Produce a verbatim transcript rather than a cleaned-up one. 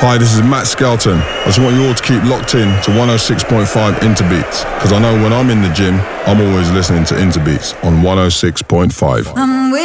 Hi, this is Matt Skelton. I just want you all to keep locked in to one oh six point five Interbeats, because I know when I'm in the gym, I'm always listening to Interbeats on one oh six point five. I'm